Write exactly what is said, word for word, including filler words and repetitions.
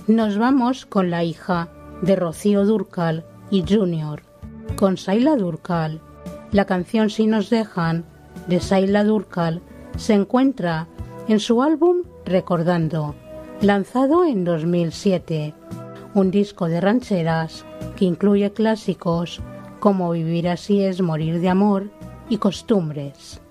Nos vamos con la hija de Rocío Dúrcal y Junior, con Saila Dúrcal. La canción Si nos dejan, de Saila Dúrcal, se encuentra en su álbum Recordando, lanzado en dos mil siete, un disco de rancheras que incluye clásicos como Vivir así es morir de amor y Costumbres.